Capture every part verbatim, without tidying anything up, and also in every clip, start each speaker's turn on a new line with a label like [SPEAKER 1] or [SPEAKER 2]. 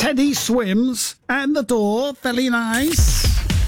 [SPEAKER 1] Teddy swims and the door. Very nice.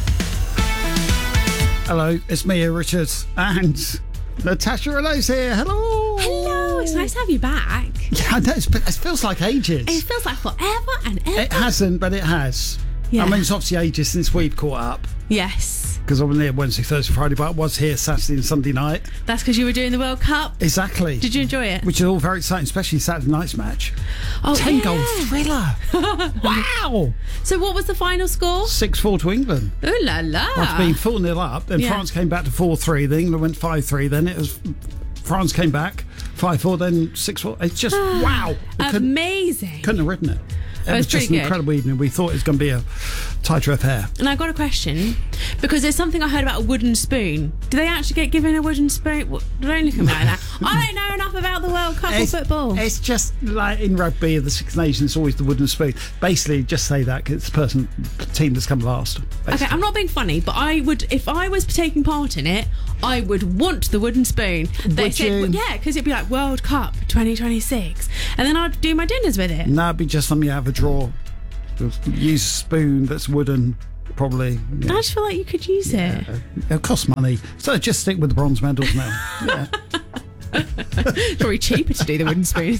[SPEAKER 1] Hello, it's me, Richard, and Natasha Renault's here. Hello.
[SPEAKER 2] Hello. It's nice to have you back.
[SPEAKER 1] Yeah, I know, it's, it feels like ages.
[SPEAKER 2] It feels like forever and ever.
[SPEAKER 1] It hasn't, but it has.
[SPEAKER 2] Yeah.
[SPEAKER 1] I mean, it's obviously ages since we've caught up.
[SPEAKER 2] Yes.
[SPEAKER 1] Because I wasn't here Wednesday, Thursday, Friday, but I was here Saturday and Sunday night.
[SPEAKER 2] That's because you were doing the World Cup.
[SPEAKER 1] Exactly.
[SPEAKER 2] Did you enjoy it?
[SPEAKER 1] Which is all very exciting, especially Saturday night's match.
[SPEAKER 2] Oh,
[SPEAKER 1] Ten
[SPEAKER 2] yeah.
[SPEAKER 1] goal thriller. Wow.
[SPEAKER 2] So what was the final score?
[SPEAKER 1] six four to England.
[SPEAKER 2] Ooh la la.
[SPEAKER 1] After being four nil up, then
[SPEAKER 2] Yeah.
[SPEAKER 1] France came back to four three, then England went five three, then it was France came back five four, then six four. It's just wow. We couldn't,
[SPEAKER 2] Amazing.
[SPEAKER 1] couldn't have written it. It
[SPEAKER 2] was
[SPEAKER 1] was just
[SPEAKER 2] pretty
[SPEAKER 1] an
[SPEAKER 2] good.
[SPEAKER 1] incredible evening. We thought it was going to be a tighter affair.
[SPEAKER 2] And I got a question because there's something I heard about a wooden spoon. Do they actually get given a wooden spoon? What- Don't look at me like that. I don't know enough about the World Cup
[SPEAKER 1] It's,
[SPEAKER 2] or football.
[SPEAKER 1] it's just like in rugby, the Six Nations, it's always the wooden spoon. Basically, just say that 'cause it's the person, team that's come last.
[SPEAKER 2] Okay,
[SPEAKER 1] basically.
[SPEAKER 2] I'm not being funny, but I would, if I was taking part in it, I would want the wooden spoon. They
[SPEAKER 1] Would
[SPEAKER 2] said,
[SPEAKER 1] you?
[SPEAKER 2] well, yeah, because it'd be like World Cup twenty twenty-six, and then I'd do my dinners with it.
[SPEAKER 1] No, it'd be just something out of a drawer. Use a spoon that's wooden, probably. Yeah.
[SPEAKER 2] I just feel like you could use it.
[SPEAKER 1] It'll cost money. So just stick with the bronze medals now. Yeah.
[SPEAKER 2] It's probably cheaper to do the wooden spoon.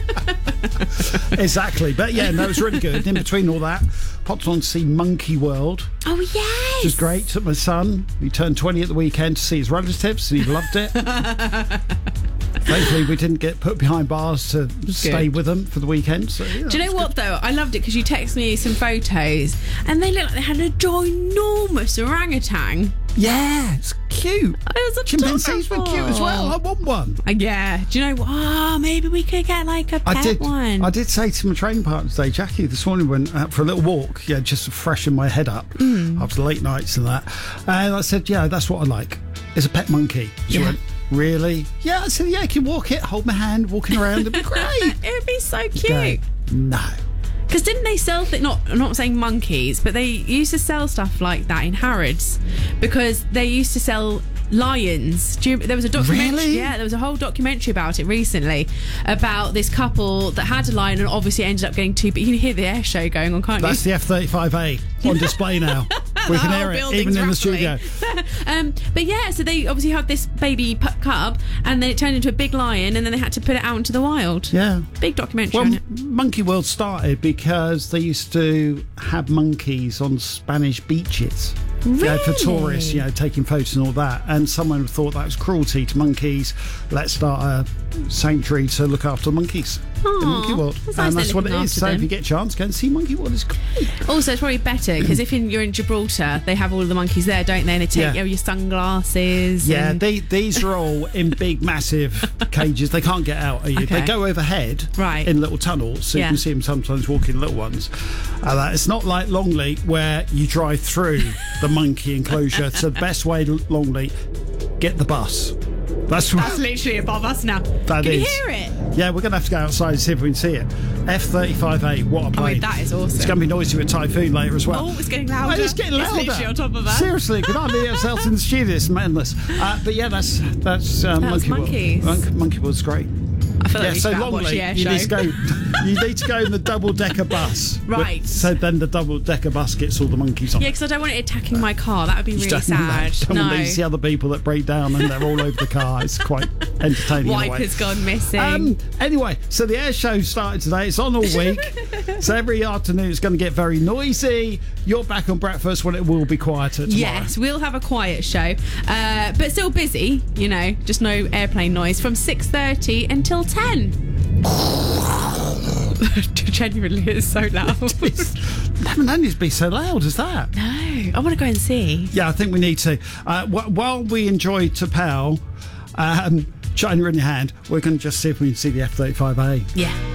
[SPEAKER 1] Exactly. But yeah, no, it was really good. In between all that, popped on to see Monkey World,
[SPEAKER 2] Oh yes,
[SPEAKER 1] which was great. Took my son. He turned twenty at the weekend to see his relatives, and he loved it. Thankfully, we didn't get put behind bars to stay with them for the weekend. So, yeah,
[SPEAKER 2] Do you know
[SPEAKER 1] it was
[SPEAKER 2] what though? I loved it because you texted me some photos, and they looked like they had a ginormous orangutan.
[SPEAKER 1] good. Yeah, it's cute.
[SPEAKER 2] It was adorable.
[SPEAKER 1] Chimpanzees were cute as well. I want one.
[SPEAKER 2] Uh, yeah. Do you know what? Oh, maybe we could get like a pet
[SPEAKER 1] I did.
[SPEAKER 2] one.
[SPEAKER 1] I did say to my training partner today, Jackie, this morning went out for a little walk. Yeah, just to freshen my head up
[SPEAKER 2] Mm.
[SPEAKER 1] after late nights and that. And I said, yeah, that's what I like. Is a pet monkey. She
[SPEAKER 2] Yeah.
[SPEAKER 1] went, really? Yeah. I said, yeah, I can walk it, hold my hand, walking around. It'd be great.
[SPEAKER 2] It would be so
[SPEAKER 1] Go,
[SPEAKER 2] cute.
[SPEAKER 1] no.
[SPEAKER 2] Because didn't they sell th- not I'm not saying monkeys, but they used to sell stuff like that in Harrods because they used to sell lions. Do you, there was a documentary.
[SPEAKER 1] Really?
[SPEAKER 2] Yeah, there was a whole documentary about it recently about this couple that had a lion and obviously ended up getting two. But you can hear the air show going on, can't
[SPEAKER 1] That's
[SPEAKER 2] you?
[SPEAKER 1] the F thirty-five A on display now. We
[SPEAKER 2] The
[SPEAKER 1] can
[SPEAKER 2] whole
[SPEAKER 1] hear it,
[SPEAKER 2] building's
[SPEAKER 1] even in the
[SPEAKER 2] rattling.
[SPEAKER 1] studio.
[SPEAKER 2] um, but yeah, so they obviously had this baby pu- cub, and then it turned into a big lion, and then they had to put it out into the wild.
[SPEAKER 1] Yeah.
[SPEAKER 2] Big documentary
[SPEAKER 1] Well,
[SPEAKER 2] on it.
[SPEAKER 1] Monkey World started because they used to have monkeys on Spanish beaches. You know, for
[SPEAKER 2] Really?
[SPEAKER 1] tourists, you know, taking photos and all that. And someone thought that was cruelty to monkeys. Let's start a sanctuary to look after monkeys in
[SPEAKER 2] Aw,
[SPEAKER 1] Monkey World.
[SPEAKER 2] that's nice
[SPEAKER 1] and
[SPEAKER 2] they're
[SPEAKER 1] that's what it
[SPEAKER 2] looking
[SPEAKER 1] is.
[SPEAKER 2] after
[SPEAKER 1] So if
[SPEAKER 2] them.
[SPEAKER 1] you get a chance, go and see Monkey World. It's great.
[SPEAKER 2] Also, it's probably better because if in, you're in Gibraltar, they have all the monkeys there, don't they? And they take
[SPEAKER 1] Yeah.
[SPEAKER 2] you know, your sunglasses.
[SPEAKER 1] Yeah,
[SPEAKER 2] and-
[SPEAKER 1] they, these are all in big, massive cages. They can't get out. They
[SPEAKER 2] Okay.
[SPEAKER 1] go overhead
[SPEAKER 2] Right.
[SPEAKER 1] in little tunnels, so
[SPEAKER 2] Yeah.
[SPEAKER 1] you can see them sometimes walking little ones. Uh, that- it's not like Longleat where you drive through the monkey enclosure. So the best way to Longleat, get the bus. That's what.
[SPEAKER 2] That's literally above us now.
[SPEAKER 1] That
[SPEAKER 2] Can you
[SPEAKER 1] is.
[SPEAKER 2] hear it?
[SPEAKER 1] Yeah, we're going to have to go outside and see if we can see it. F thirty-five A, what a plane.
[SPEAKER 2] that is awesome.
[SPEAKER 1] It's going to be noisy with Typhoon later as well.
[SPEAKER 2] Oh, it's getting louder.
[SPEAKER 1] Oh, it's getting louder.
[SPEAKER 2] It's literally on top of us.
[SPEAKER 1] Seriously, could hardly hear ourselves in the studio. It's madness. Uh, but yeah, that's that's uh,
[SPEAKER 2] That was
[SPEAKER 1] Monkey
[SPEAKER 2] monkeys.
[SPEAKER 1] World. Mon- Monkey World's great.
[SPEAKER 2] I feel like
[SPEAKER 1] Yeah,
[SPEAKER 2] we
[SPEAKER 1] so
[SPEAKER 2] should watch
[SPEAKER 1] Longleat,
[SPEAKER 2] the air
[SPEAKER 1] you
[SPEAKER 2] show.
[SPEAKER 1] need to go. You need to go in the double decker bus.
[SPEAKER 2] Right.
[SPEAKER 1] So then the double decker bus gets all the monkeys on.
[SPEAKER 2] Yeah, because I don't want it attacking my car. That would be
[SPEAKER 1] You
[SPEAKER 2] really
[SPEAKER 1] don't want that.
[SPEAKER 2] sad.
[SPEAKER 1] Don't
[SPEAKER 2] No.
[SPEAKER 1] want these the other people that break down and they're all over the car. It's quite entertaining. in a way.
[SPEAKER 2] Wipers gone missing.
[SPEAKER 1] Um, anyway, so the air show started today. It's on all week. So every afternoon it's going to get very noisy. You're back on breakfast when it will be quieter tomorrow.
[SPEAKER 2] Yes, we'll have a quiet show, uh, but still busy. You know, just no airplane noise from six thirty until ten. Genuinely, it's so loud.
[SPEAKER 1] Never known it to be so loud as that.
[SPEAKER 2] No, I want to go and see.
[SPEAKER 1] Yeah, I think we need to. Uh, wh- while we enjoy Tapao, um, China in your hand, we're going to just see if we can see the F thirty-five A.
[SPEAKER 2] Yeah.